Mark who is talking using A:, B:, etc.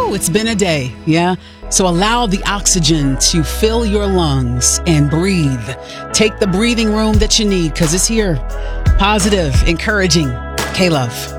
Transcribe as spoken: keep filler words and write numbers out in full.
A: Woo, it's been a day. Yeah. So allow the oxygen to fill your lungs and breathe. Take the breathing room that you need because it's here. Positive, encouraging. K-Love.